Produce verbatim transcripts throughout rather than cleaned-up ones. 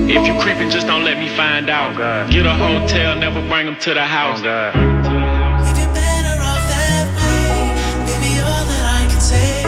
If you creeping, just don't let me find out. Oh, Get a hotel, never bring them to the house. Oh, God. If you're better off that way, baby, all that I can say.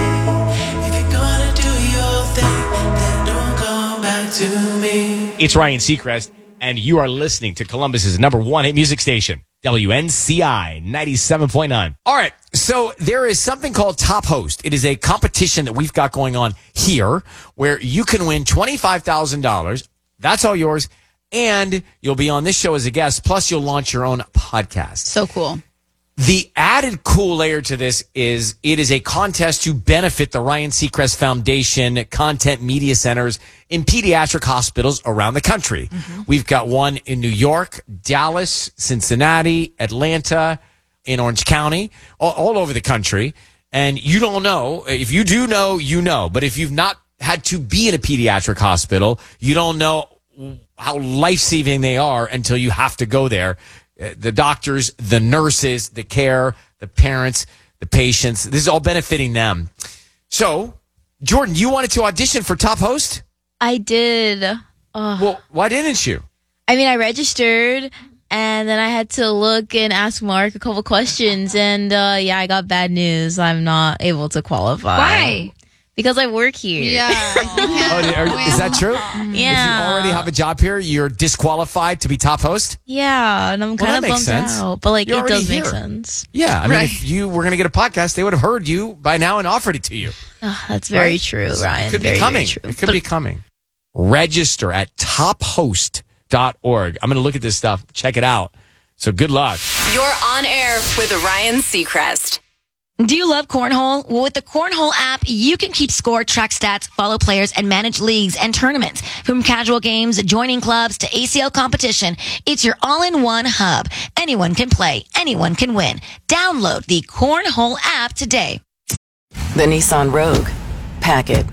If you're gonna do your thing, then don't come back to me. It's Ryan Seacrest, and you are listening to Columbus's number one hit music station, W N C I ninety-seven point nine. All right, so there is something called Top Host. It is a competition that we've got going on here where you can win twenty-five thousand dollars. That's all yours. And you'll be on this show as a guest. Plus, you'll launch your own podcast. So cool. The added cool layer to this is it is a contest to benefit the Ryan Seacrest Foundation content media centers in pediatric hospitals around the country. Mm-hmm. We've got one in New York, Dallas, Cincinnati, Atlanta, in Orange County, all, all over the country. And you don't know. If you do know, you know. But if you've not had to be in a pediatric hospital, you don't know how life-saving they are until you have to go there. The doctors, the nurses, the care, the parents, the patients. This is all benefiting them. So, Jordan, you wanted to audition for Top Host? I did. Ugh. Well, why didn't you? I mean, I registered, and then I had to look and ask Mark a couple questions, and uh, yeah, I got bad news. I'm not able to qualify. Why? Because I work here. Yeah. Oh, are, is that true? Yeah. If you already have a job here, you're disqualified to be Top Host? Yeah, and I'm Well, kind that of makes bummed sense. out. But, like, You're it already does make here. sense. Yeah. I mean, Right. if you were going to get a podcast, they would have heard you by now and offered it to you. Oh, that's very Right? true, So Ryan. It could very, be coming. very true. It could But- be coming. Register at top host dot org. I'm going to look at this stuff. Check it out. So good luck. You're on air with Ryan Seacrest. Do you love cornhole? Well, with the Cornhole app, you can keep score, track stats, follow players, and manage leagues and tournaments. From casual games, joining clubs, to A C L competition, it's your all-in-one hub. Anyone can play. Anyone can win. Download the Cornhole app today. The Nissan Rogue. Pack it.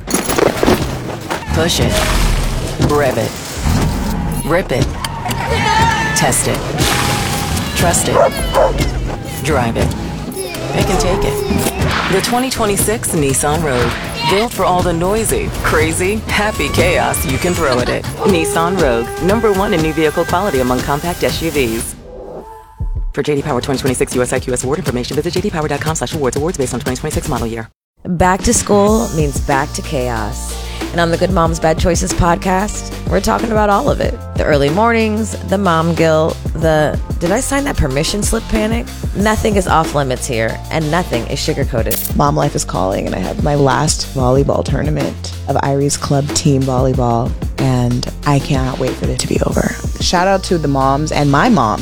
Push it. Rev it. Rip it. Test it. Trust it. Drive it. It can take it. The twenty twenty-six Nissan Rogue. Built for all the noisy, crazy, happy chaos you can throw at it. Nissan Rogue. Number one in new vehicle quality among compact S U Vs. For J D Power twenty twenty-six U S I Q S award information, visit j d power dot com slash awards. Awards based on twenty twenty-six model year. Back to school means back to chaos. And on the Good Moms Bad Choices podcast, we're talking about all of it. The early mornings, the mom guilt, the did I sign that permission slip panic? Nothing is off limits here, and nothing is sugar-coated. Mom life is calling, and I have my last volleyball tournament of Irie's Club Team Volleyball, and I cannot wait for it to be over. Shout out to the moms and my mom